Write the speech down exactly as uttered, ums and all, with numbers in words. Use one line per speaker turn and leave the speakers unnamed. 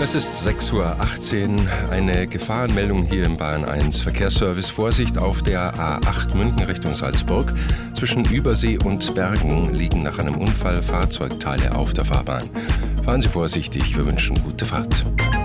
Es ist sechs Uhr achtzehn, eine Gefahrenmeldung hier im Bayern eins Verkehrsservice. Vorsicht auf der A acht München Richtung Salzburg. Zwischen Übersee und Bergen liegen nach einem Unfall Fahrzeugteile auf der Fahrbahn. Fahren Sie vorsichtig, wir wünschen gute Fahrt.